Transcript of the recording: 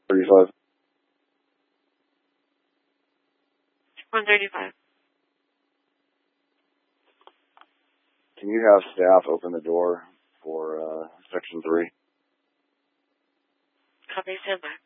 35. 135. Can you have staff open the door for Section 3? Copy, stand by.